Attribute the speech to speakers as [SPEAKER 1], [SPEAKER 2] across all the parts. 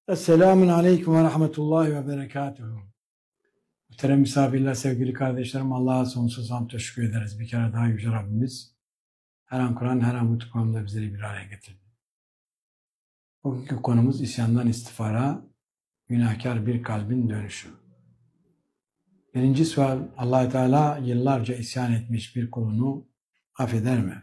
[SPEAKER 1] Esselamun Aleyküm ve Rahmetullahi ve Berekatuhu. Muhterem misafirler, sevgili kardeşlerim, Allah'a sonsuz hamd teşekkür ederiz. Bir kere daha Yüce Rabbimiz her an Kur'an, her an mutlu konumda bizleri bir araya getirdi. Bugünkü konumuz isyandan istifara, günahkar bir kalbin dönüşü. Birinci sual, Allah-u Teala yıllarca isyan etmiş bir kulunu affeder mi?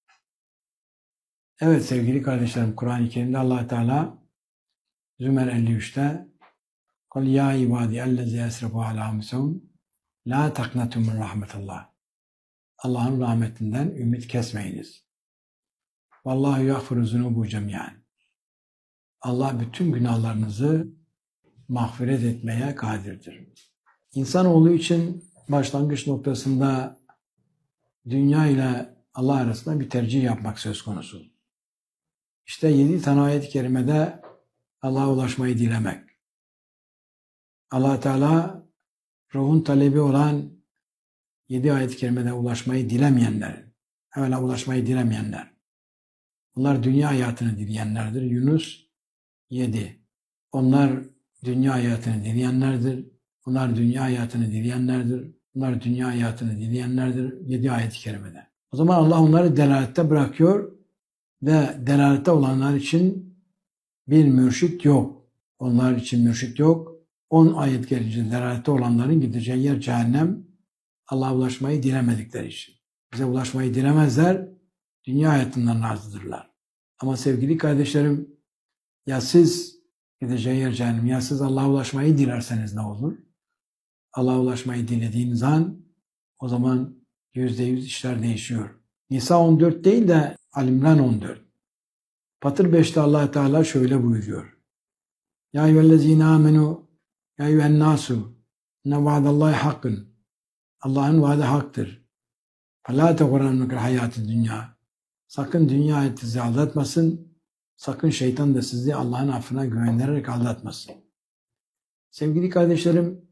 [SPEAKER 1] Evet sevgili kardeşlerim, Kur'an-ı Kerim'de Allah-u Teala Zümer 53'te قَلْ يَا عِبَادِي اَلَّذِي يَسْرَفُوا عَلَى أَنفُسِهِمْ لَا تَقْنَطُوا مِنْ رَحْمَةِ اللّٰهِ Allah'ın rahmetinden ümit kesmeyiniz. Vallahu yagfiru zunubu cemiyan. Allah bütün günahlarınızı mağfiret etmeye kadirdir. İnsanoğlu için başlangıç noktasında dünya ile Allah arasında bir tercih yapmak söz konusu. İşte 7 tane ayet-i kerimede Allah'a ulaşmayı dilemek. Allah Teala ruhun talebi olan 7 ayet-i kerimede ulaşmayı dilemeyenler, evvela ulaşmayı dilemeyenler. Bunlar dünya hayatını dileyenlerdir. Yunus 7. Onlar dünya hayatını dileyenlerdir. Bunlar dünya hayatını dileyenlerdir. Bunlar dünya hayatını dileyenlerdir. 7 ayet-i kerimede. O zaman Allah onları delalette bırakıyor ve delalette olanlar için bir mürşit yok. Onlar için mürşit yok. 10 ayet gelince delalette olanların gideceği yer cehennem. Allah'a ulaşmayı dilemedikleri için. Bize ulaşmayı dilemezler. Dünya hayatından razıdırlar. Ama sevgili kardeşlerim, ya siz gideceği yer cehennem, ya siz Allah'a ulaşmayı dilerseniz ne olur? Allah'a ulaşmayı dilediğiniz an o zaman %100 işler değişiyor. Nisa 14 değil de Ali-İmran 14. Fatır 5'te Allah Teala şöyle buyuruyor. Ya eyyühellezine amenu ya eyyühen nasu inne vaadallahi hakkın. Allah'ın vaadi haktır. فَلَا تَغُرَنُّكَ hayatı dünya. Sakın dünya hayatı sizi aldatmasın. Sakın şeytan da sizi Allah'ın affına güvenerek aldatmasın. Sevgili kardeşlerim,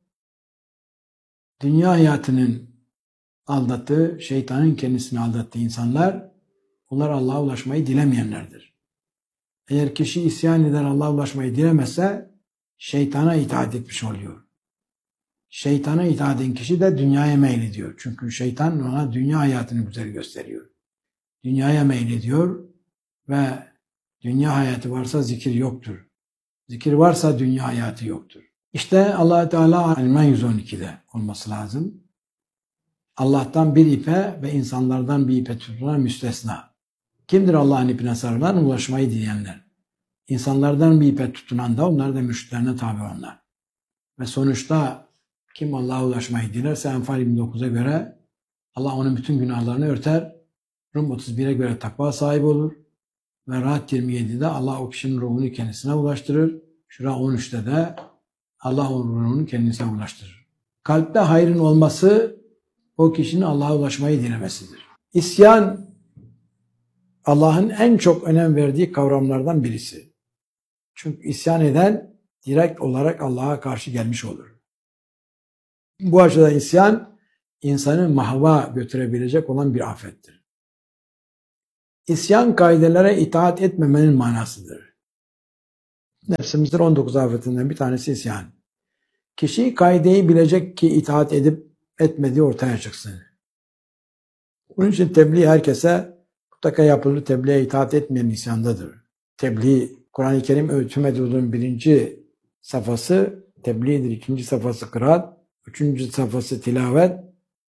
[SPEAKER 1] dünya hayatının aldattığı, şeytanın kendisini aldattığı insanlar, bunlar Allah'a ulaşmayı dilemeyenlerdir. Eğer kişi isyan eder, Allah'a ulaşmayı dilemezse, şeytana itaat etmiş oluyor. Şeytana itaat eden kişi de dünyaya meylediyor. Çünkü şeytan ona dünya hayatını güzel gösteriyor. Dünyaya meylediyor ve dünya hayatı varsa zikir yoktur. Zikir varsa dünya hayatı yoktur. İşte Allah Teala Ali-İmran 112'de olması lazım. Allah'tan bir ipe ve insanlardan bir ipe tutulan müstesna. Kimdir Allah'ın ipine sarılan? Ulaşmayı dileyenler. İnsanlardan bir ipe tutunan da onlar da mürşitlerine tabi olanlar. Ve sonuçta kim Allah'a ulaşmayı dilerse Enfal 29'a göre Allah onun bütün günahlarını örter. Rum 31'e göre takva sahibi olur. Ve Rahat 27'de Allah o kişinin ruhunu kendisine ulaştırır. Şura 13'te de Allah o ruhunu kendisine ulaştırır. Kalpte hayrın olması o kişinin Allah'a ulaşmayı dilemesidir. İsyan Allah'ın en çok önem verdiği kavramlardan birisi. Çünkü isyan eden direkt olarak Allah'a karşı gelmiş olur. Bu açıdan isyan insanı mahva götürebilecek olan bir afettir. İsyan kaidelere itaat etmemenin manasıdır. Nefsimizin 19 afetinden bir tanesi isyan. Kişi kaideyi bilecek ki itaat edip etmediği ortaya çıksın. Bunun için tebliğ herkese mutlaka yapılır, tebliğe itaat etmeyen isyandadır. Tebliğ, Kur'an-ı Kerim öğütüm edildiğinin 1. safhası tebliğdir, 2. safhası kıraat, 3. safhası tilavet,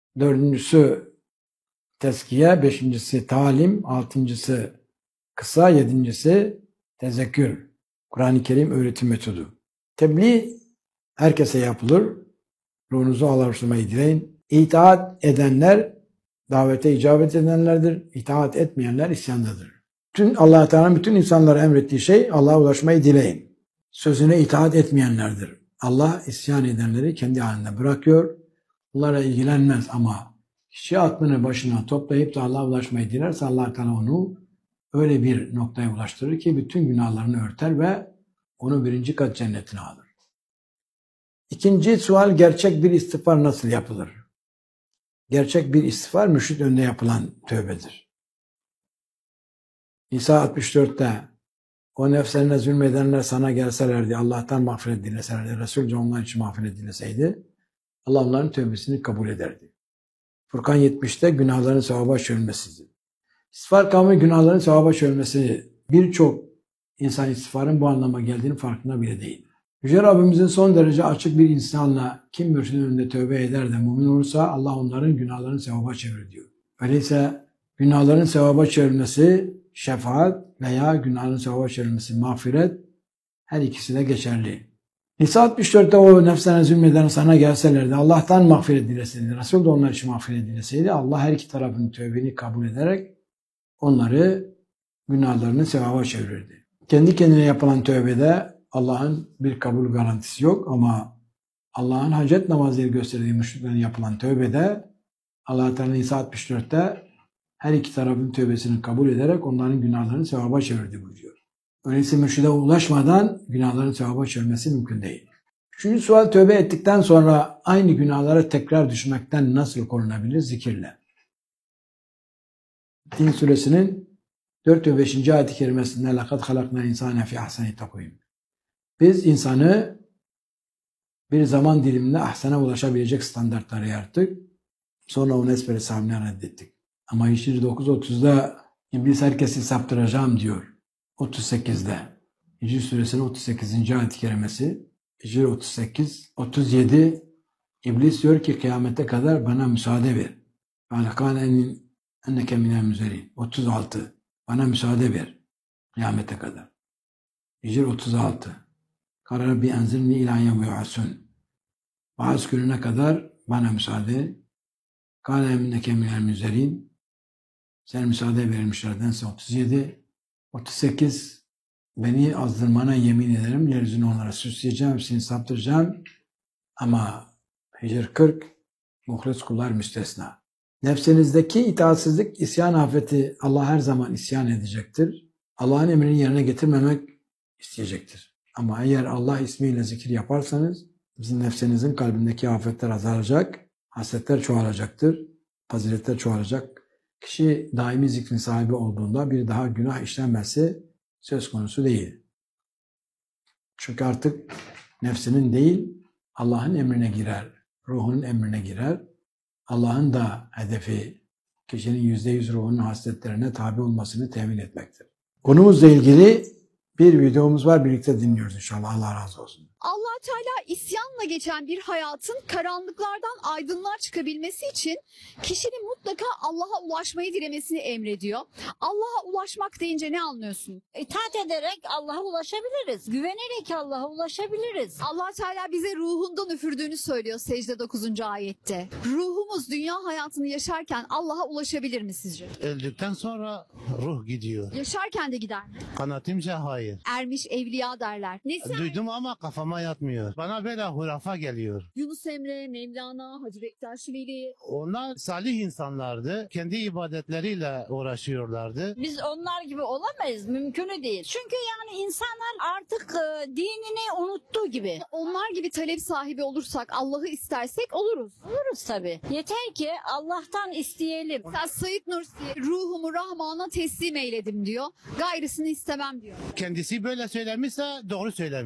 [SPEAKER 1] 4. tezkiye, 5. talim, 6. kısa, 7. tezekkür. Kur'an-ı Kerim öğretim metodu. Tebliğ herkese yapılır. Ruhunuzu Allah'a ulaşmayı dileyin. İtaat edenler davete icabet edenlerdir. İtaat etmeyenler isyandadır. Allah Teala'nın bütün insanlara emrettiği şey Allah'a ulaşmayı dileyin. Sözüne itaat etmeyenlerdir. Allah isyan edenleri kendi halinde bırakıyor. Bunlara ilgilenmez ama kişi aklını başına toplayıp da Allah'a ulaşmayı dilerse Allah Teala onu öyle bir noktaya ulaştırır ki bütün günahlarını örter ve onu 1. kat cennetine alır. İkinci sual, gerçek bir istiğfar nasıl yapılır? Gerçek bir istiğfar mürşit önünde yapılan tövbedir. Nisa 64'te O nefslerine zulmedenler sana gelselerdi, Allah'tan mağfiret dileselerdi, Resulce onlar için mağfiret dileseydi, Allah onların tövbesini kabul ederdi. Furkan 70'te günahların sevaba çölmesidir. İstiğfar kavmi günahların sevaba çölmesi, birçok insan istiğfarın bu anlama geldiğini farkında bile değil. Yüce Rabbimizin son derece açık bir insanla kim mürşidin önünde tövbe eder de mümin olursa Allah onların günahlarını sevaba çevirir diyor. Öyleyse günahların sevaba çevrilmesi şefaat veya günahların sevaba çevrilmesi mağfiret her ikisi de geçerli. Nisa 64'te o nefsine zulmeden sana gelselerdi Allah'tan mağfiret dileseydi, Resul de onlar için mağfiret dileseydi Allah her iki tarafın tövbeni kabul ederek onları günahlarını sevaba çevirirdi. Kendi kendine yapılan tövbede Allah'ın bir kabul garantisi yok ama Allah'ın hacet namazları gösterdiği müşriklerin yapılan tövbede Allah Teala Nisa 64'te her iki tarafın tövbesini kabul ederek onların günahlarını sevaba çevirdi buyuruyor. Öyleyse mürşide ulaşmadan günahların sevaba çevirmesi mümkün değil. Üçüncü sual, tövbe ettikten sonra aynı günahlara tekrar düşmekten nasıl korunabilir? Zikirle. Tin suresinin 4 ve 5. ayet-i kerimesinde لَقَدْ خَلَقْنَا الْاِنْسَانَ فِي اَحْسَنِ تَقْوِيمٍ. Biz insanı bir zaman diliminde ahsana ulaşabilecek standartlara yarattık. Sonra onu esferi safilina reddettik. Ama Hicri 9.30'da İblis herkesi saptıracağım diyor. 38'de. Hicri suresinin 38. ayet-i kerimesi. Hicri 38, 37. İblis diyor ki kıyamete kadar bana müsaade ver. وَاَلَقَانَ enneke minel müzerin. 36. Bana müsaade ver. Kıyamete kadar. Hicri 36. Kâle Rabbi enzilni ilâ yevme yub'asûn. Vaaz gününe kadar bana müsaade. Kâle enneke minel müzerin. Sen müsaade verilmişlerdense 37. 38. Beni azdırmana yemin ederim. Yeryüzünü onlara süsleyeceğim. Hepsini saptıracağım. Ama Hicr 40. Muhlis kullar müstesna. Nefsinizdeki itaatsizlik, isyan afeti Allah her zaman isyan edecektir. Allah'ın emrini yerine getirmemek isteyecektir. Ama eğer Allah ismiyle zikir yaparsanız bizim nefsinizin kalbindeki afetler azalacak, hasretler çoğalacaktır, faziletler çoğalacak. Kişi daimi zikrin sahibi olduğunda bir daha günah işlenmesi söz konusu değil. Çünkü artık nefsinin değil Allah'ın emrine girer, ruhunun emrine girer. Allah'ın da hedefi kişinin %100 ruhunun hasletlerine tabi olmasını temin etmektir. Konumuzla ilgili bir videomuz var. Birlikte dinliyoruz inşallah. Allah razı olsun.
[SPEAKER 2] Allah Teala isyanla geçen bir hayatın karanlıklardan aydınlığa çıkabilmesi için kişinin mutlaka Allah'a ulaşmayı dilemesini emrediyor. Allah'a ulaşmak deyince ne anlıyorsun?
[SPEAKER 3] İtaat ederek Allah'a ulaşabiliriz. Güvenerek Allah'a ulaşabiliriz.
[SPEAKER 2] Allah Teala bize ruhundan üfürdüğünü söylüyor secde 9. ayette. Ruhumuz dünya hayatını yaşarken Allah'a ulaşabilir mi sizce?
[SPEAKER 4] Öldükten sonra ruh gidiyor.
[SPEAKER 2] Yaşarken de gider mi?
[SPEAKER 4] Kanaatimce hayır.
[SPEAKER 2] Ermiş evliya derler. Nesi?
[SPEAKER 4] Duydum ama kafama yatmıyor. Bana böyle hurafa geliyor.
[SPEAKER 2] Yunus Emre, Mevlana, Hacı Bektaş Veli.
[SPEAKER 4] Onlar salih insanlardı. Kendi ibadetleriyle uğraşıyorlardı.
[SPEAKER 3] Biz onlar gibi olamayız. Mümkünü değil. Çünkü yani insanlar artık dinini unuttuğu gibi.
[SPEAKER 2] Onlar gibi talep sahibi olursak, Allah'ı istersek oluruz.
[SPEAKER 3] Oluruz tabii. Yeter ki Allah'tan isteyelim.
[SPEAKER 2] Mesela Said Nursi ruhumu Rahman'a teslim eyledim diyor. Gayrısını istemem diyor.
[SPEAKER 4] Kendisi böyle söylemişse doğru söylemiş.